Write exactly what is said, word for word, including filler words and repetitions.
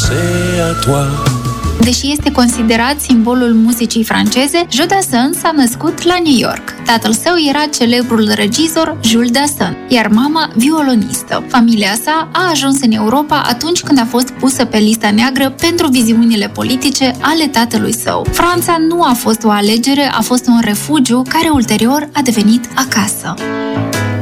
penser à toi. Deși este considerat simbolul muzicii franceze, Jules Dassin s-a născut la New York. Tatăl său era celebrul regizor Jules Dassin, iar mama violonistă. Familia sa a ajuns în Europa atunci când a fost pusă pe lista neagră pentru viziunile politice ale tatălui său. Franța nu a fost o alegere, a fost un refugiu care ulterior a devenit acasă.